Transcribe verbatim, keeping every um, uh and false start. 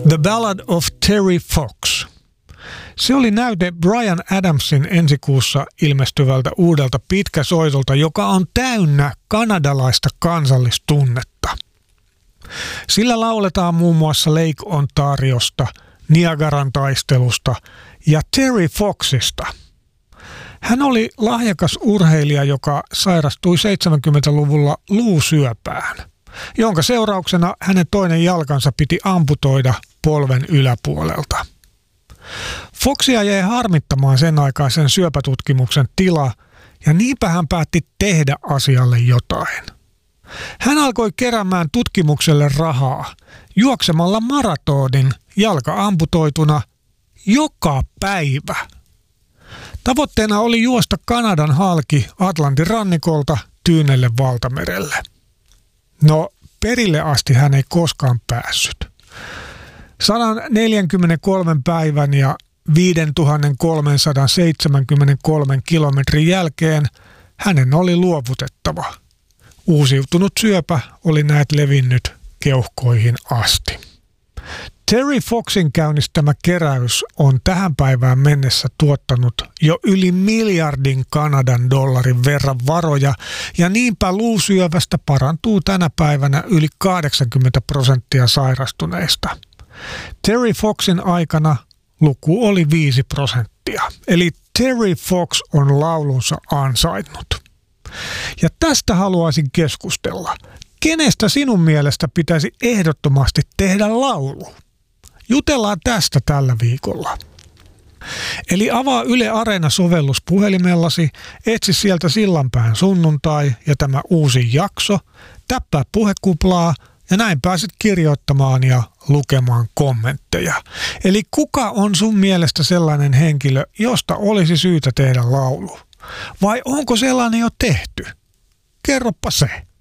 The Ballad of Terry Fox. Se oli näyte Bryan Adamsin ensi kuussa ilmestyvältä uudelta pitkäsoitolta, joka on täynnä kanadalaista kansallistunnetta. Sillä lauletaan muun muassa Lake Ontariosta, Niagaran taistelusta ja Terry Foxista. Hän oli lahjakas urheilija, joka sairastui seitsemänkymmentäluvulla luusyöpään, jonka seurauksena hänen toinen jalkansa piti amputoida polven yläpuolelta. Foxia jäi harmittamaan sen aikaisen syöpätutkimuksen tila, ja niinpä hän päätti tehdä asialle jotain. Hän alkoi keräämään tutkimukselle rahaa juoksemalla maratonin jalka amputoituna joka päivä. Tavoitteena oli juosta Kanadan halki Atlantin rannikolta Tyynelle valtamerelle. No, perille asti hän ei koskaan päässyt. sata neljäkymmentäkolme päivän ja viisituhattakolmesataaseitsemänkymmentäkolme kilometrin jälkeen hänen oli luovutettava. Uusiutunut syöpä oli näet levinnyt keuhkoihin asti. Terry Foxin käynnistämä keräys on tähän päivään mennessä tuottanut jo yli miljardin Kanadan dollarin verran varoja, ja niinpä luusyövästä parantuu tänä päivänä yli kahdeksankymmentä prosenttia sairastuneista. Terry Foxin aikana luku oli viisi prosenttia, eli Terry Fox on laulunsa ansainnut. Ja tästä haluaisin keskustella. Kenestä sinun mielestä pitäisi ehdottomasti tehdä laulu? Jutellaan tästä tällä viikolla. Eli avaa Yle Areena-sovellus puhelimellasi, etsi sieltä Sillanpään sunnuntai ja tämä uusi jakso, täppää puhekuplaa ja näin pääset kirjoittamaan ja lukemaan kommentteja. Eli kuka on sun mielestä sellainen henkilö, josta olisi syytä tehdä laulu? Vai onko sellainen jo tehty? Kerropa se.